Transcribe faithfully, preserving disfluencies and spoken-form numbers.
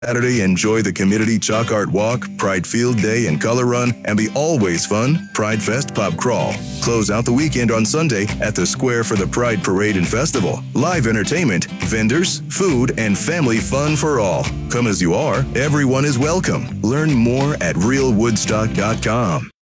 Saturday, enjoy the community chalk art walk, Pride Field Day and color run, and the always fun Pride Fest pub crawl. Close out the weekend on Sunday at the Square for the Pride Parade and Festival. Live entertainment, vendors, food, and family fun for all. Come as you are, everyone is welcome. Learn more at real woodstock dot com.